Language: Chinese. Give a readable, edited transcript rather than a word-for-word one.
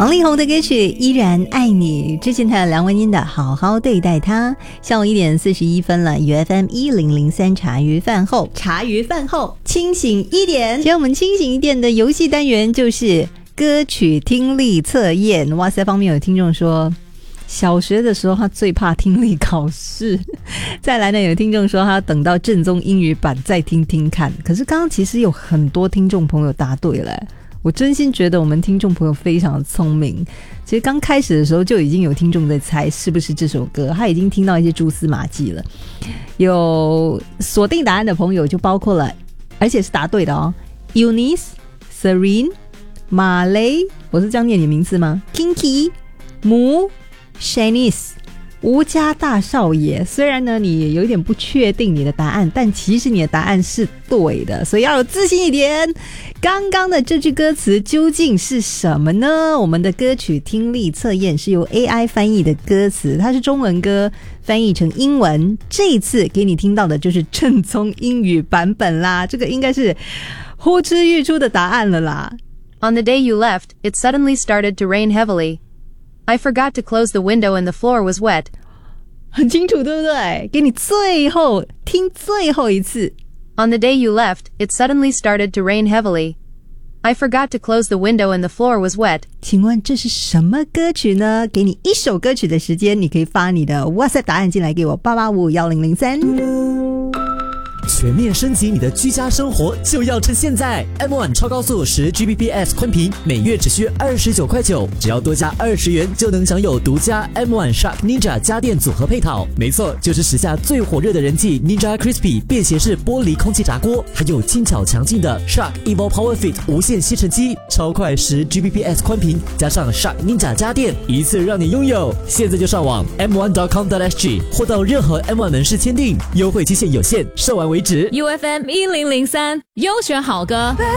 王力宏的歌曲依然爱你，之前还有梁文音的好好对待他。下午1点41分了，UFM 1003茶余饭后清醒一点。今天我们清醒一点的游戏单元就是歌曲听力测验。哇塞，方面有听众说小学的时候他最怕听力考试，再来呢有听众说他等到正宗英语版再听听看。可是刚刚其实有很多听众朋友答对了，我真心觉得我们听众朋友非常的聪明。其实刚开始的时候就已经有听众在猜是不是这首歌，他已经听到一些蛛丝马迹了。有锁定答案的朋友就包括了，而且是答对的哦， Eunice、Serene、马雷，我是这样念你名字吗？ Kinky、母、Shanice、吴家大少爷。虽然呢你有一点不确定你的答案，但其实你的答案是对的，所以要有自信一点。刚刚的这句歌词究竟是什么呢？我们的歌曲听力测验是由 AI 翻译的歌词，它是中文歌翻译成英文，这一次给你听到的就是正宗英语版本啦，这个应该是呼之欲出的答案了啦。 On the day you left, it suddenly started to rain heavily. I forgot to close the window and the floor was wet. 很清楚对不对？给你最后听最后一次。 On the day you left, it suddenly started to rain heavily. I forgot to close the window and the floor was wet. 请问这是什么歌曲呢？给你一首歌曲的时间，你可以发你的 WhatsApp 答案进来给我88551003。 全面升级你的居家生活就要趁现在 M1 超高速10Gbps 宽频每月只需29.9块，只要多加20元就能享有独家 M1 Shark Ninja 家电组合配套。没错，就是时下最火热的人气 Ninja Crispy 便携式玻璃空气炸锅，还有轻巧强劲的 Shark Evo Power Fit 无线吸尘机，超快10Gbps 宽频加上 Shark Ninja 家电，一次让你拥有。现在就上网 m1.com.sg 或到任何 M1 门市签订，优惠期限有限，售完为止。 UFM 1003优选好歌。